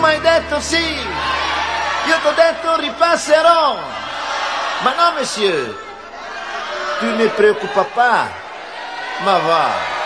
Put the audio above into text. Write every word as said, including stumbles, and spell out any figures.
m'hai detto sì, io t'ho detto ripasserò. Ma no, monsieur, tu ne preoccupa pas, ma va.